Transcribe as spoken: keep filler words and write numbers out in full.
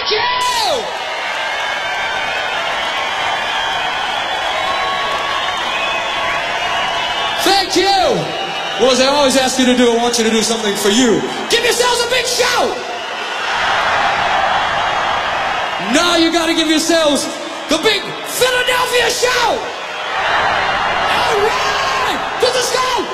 Thank you! Thank you! Well, as I always ask you to do, I want you to do something for you. Give yourselves a big shout! Now you gotta give yourselves the big Philadelphia shout! All right! To the sky!